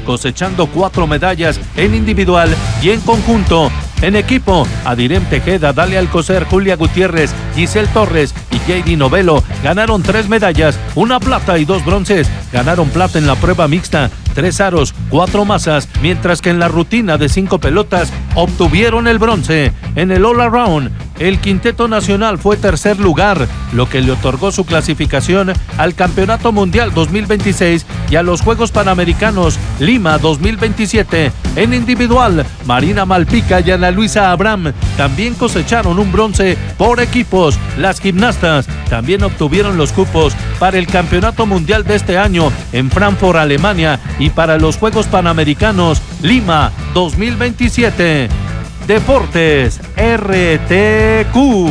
cosechando 4 medallas en individual y en conjunto. En equipo, Adirem Tejeda, Dalia Alcocer, Julia Gutiérrez, Giselle Torres y JD Novelo ganaron 3 medallas, 1 plata y 2 bronces. Ganaron plata en la prueba mixta, 3 aros, 4 masas, mientras que en la rutina de 5 pelotas obtuvieron el bronce. En el All Around, el quinteto nacional fue tercer lugar, lo que le otorgó su clasificación al Campeonato Mundial 2026 y a los Juegos Panamericanos Lima 2027. En individual, Marina Malpica y Ana Luisa Abraham también cosecharon un bronce por equipos. Las gimnastas también obtuvieron los cupos para el Campeonato Mundial de este año en Frankfurt, Alemania, y para los Juegos Panamericanos Lima 2027. Deportes RTQ.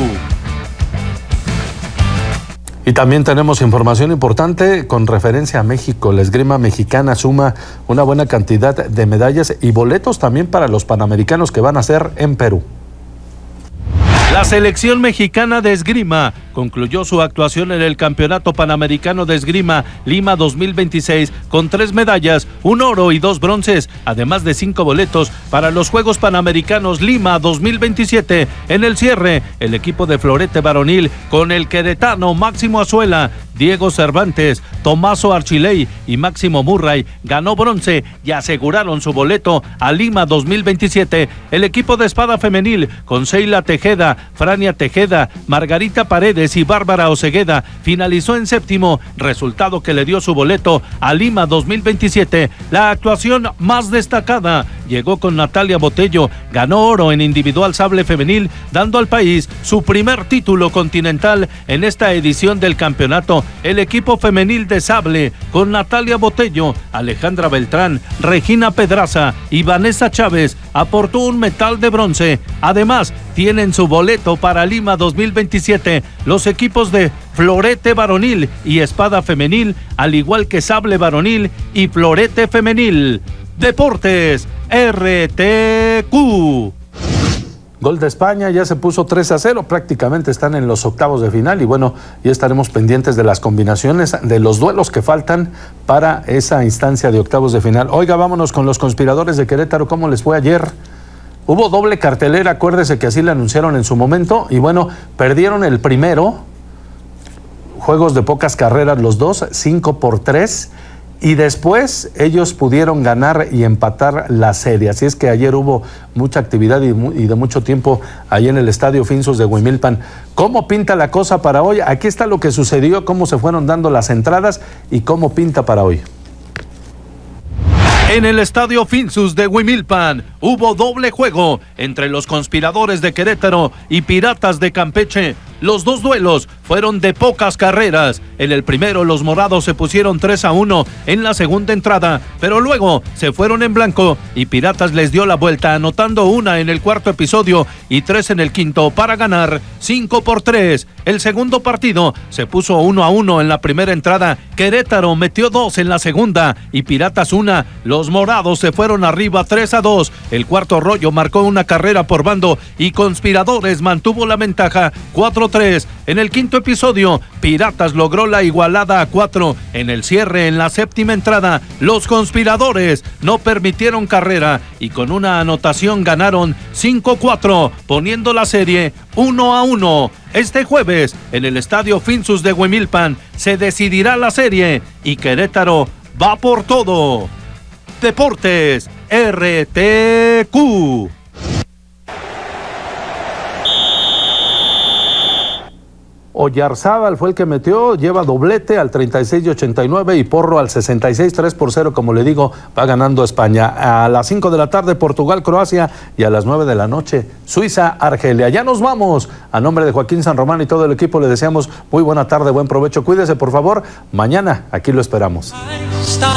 Y también tenemos información importante con referencia a México. La esgrima mexicana suma una buena cantidad de medallas y boletos también para los panamericanos que van a ser en Perú. La selección mexicana de esgrima concluyó su actuación en el Campeonato Panamericano de Esgrima Lima 2026 con 3 medallas, 1 oro y 2 bronces, además de 5 boletos para los Juegos Panamericanos Lima 2027. En el cierre, el equipo de florete varonil con el queretano Máximo Azuela, Diego Cervantes, Tomaso Archiley y Máximo Murray ganó bronce y aseguraron su boleto a Lima 2027. El equipo de espada femenil con Sheila Tejeda, Frania Tejeda, Margarita Paredes y Bárbara Osegueda finalizó en séptimo, resultado que le dio su boleto a Lima 2027. La actuación más destacada llegó con Natalia Botello, ganó oro en individual sable femenil, dando al país su primer título continental en esta edición del campeonato. El equipo femenil de sable con Natalia Botello, Alejandra Beltrán, Regina Pedraza y Vanessa Chávez aportó un metal de bronce. Además, tienen su boleto para Lima 2027 los equipos de florete varonil y espada femenil, al igual que sable varonil y florete femenil. Deportes RTQ. Gol de España, ya se puso 3-0, prácticamente están en los octavos de final y bueno, ya estaremos pendientes de las combinaciones, de los duelos que faltan para esa instancia de octavos de final. Oiga, vámonos con los conspiradores de Querétaro. ¿Cómo les fue ayer? Hubo doble cartelera, acuérdese que así le anunciaron en su momento y bueno, perdieron el primero, juegos de pocas carreras los dos, 5-3, y después ellos pudieron ganar y empatar la serie. Así es que ayer hubo mucha actividad y de mucho tiempo ahí en el Estadio Finsus de Huimilpan. ¿Cómo pinta la cosa para hoy? Aquí está lo que sucedió, cómo se fueron dando las entradas y cómo pinta para hoy. En el Estadio Finsus de Huimilpan hubo doble juego entre los conspiradores de Querétaro y Piratas de Campeche. Los dos duelos fueron de pocas carreras. En el primero los morados se pusieron 3-1 en la segunda entrada, pero luego se fueron en blanco y Piratas les dio la vuelta anotando 1 en el cuarto episodio y 3 en el quinto para ganar 5-3. El segundo partido se puso 1-1 en la primera entrada. Querétaro metió 2 en la segunda y Piratas 1. Los morados se fueron arriba 3-2. El cuarto rollo marcó una carrera por bando y Conspiradores mantuvo la ventaja 4-3. En el quinto episodio, Piratas logró la igualada a 4. En el cierre, en la séptima entrada, los Conspiradores no permitieron carrera y con una anotación ganaron 5-4, poniendo la serie 1-1. Este jueves, en el Estadio Finsus de Huimilpan, se decidirá la serie y Querétaro va por todo. Deportes RTQ. Oyarzábal fue el que metió, lleva doblete al 36-89 y Porro al 66, 3-0, como le digo, va ganando España. A las 5 de la tarde, Portugal, Croacia, y a las 9 de la noche, Suiza, Argelia. Ya nos vamos. A nombre de Joaquín San Román y todo el equipo le deseamos muy buena tarde, buen provecho. Cuídese, por favor. Mañana aquí lo esperamos.